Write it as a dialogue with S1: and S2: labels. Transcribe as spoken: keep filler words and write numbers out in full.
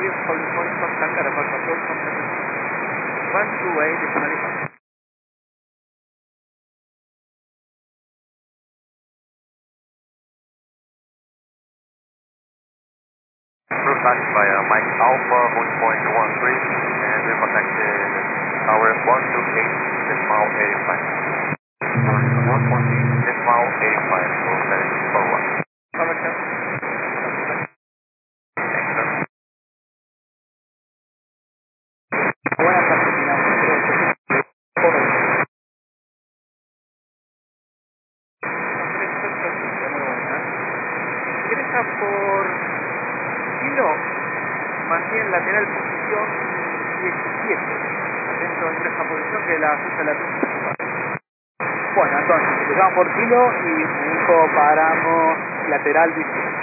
S1: clear holding point from Tanker about control from seven. one two eight decimal five.
S2: Approved back by uh, Mike Alpha, one point one three, and we connected tower one two eight, decimal eighty-five. one point eight, decimal eighty-five, so that is forward.
S1: Cover sir. Buenas tardes, mi nombre es Ingresa por kilo, mantiene lateral posición diecisiete. Atento, ingresa posición que la ajusta la principal. Bueno, entonces, empezamos por kilo y me dijo paramos lateral diecisiete.